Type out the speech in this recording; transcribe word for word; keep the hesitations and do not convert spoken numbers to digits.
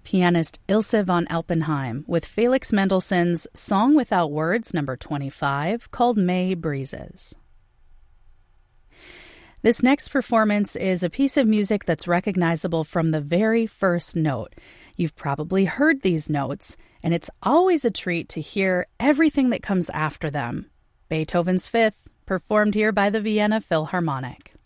pianist Ilse von Alpenheim with Felix Mendelssohn's Song Without Words, number twenty-five, called May Breezes. This next performance is a piece of music that's recognizable from the very first note. You've probably heard these notes, and it's always a treat to hear everything that comes after them. Beethoven's Fifth, performed here by the Vienna Philharmonic.